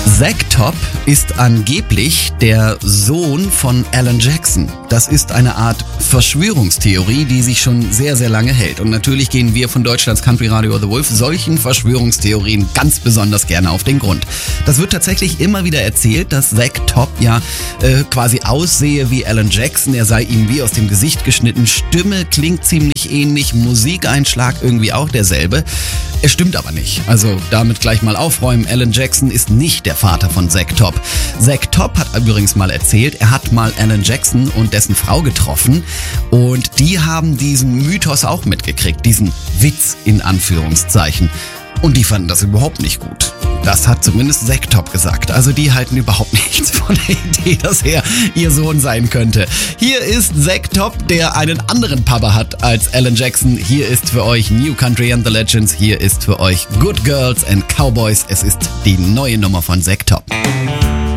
Zack Top ist angeblich der Sohn von Alan Jackson. Das ist eine Art Verschwörungstheorie, die sich schon sehr, sehr lange hält. Und natürlich gehen wir von Deutschlands Country Radio The Wolf solchen Verschwörungstheorien ganz besonders gerne auf den Grund. Das wird tatsächlich immer wieder erzählt, dass Zack Top quasi aussehe wie Alan Jackson. Er sei ihm wie aus dem Gesicht geschnitten. Stimme klingt ziemlich ähnlich, Musikeinschlag irgendwie auch derselbe. Es stimmt aber nicht. Also damit gleich mal aufräumen. Alan Jackson ist nicht der Vater von Zack Top. Zack Top hat übrigens mal erzählt, er hat mal Alan Jackson und dessen Frau getroffen und die haben diesen Mythos auch mitgekriegt, diesen Witz in Anführungszeichen. Und die fanden das überhaupt nicht gut. Das hat zumindest Zack Top gesagt. Also die halten überhaupt nichts von der Idee, dass er ihr Sohn sein könnte. Hier ist Zack Top, der einen anderen Papa hat als Alan Jackson. Hier ist für euch New Country and the Legends. Hier ist für euch Good Girls and Cowboys. Es ist die neue Nummer von Zack Top.